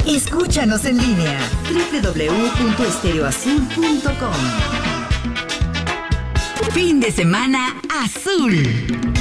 Escúchanos en línea www.estereoazul.com. Fin de semana azul.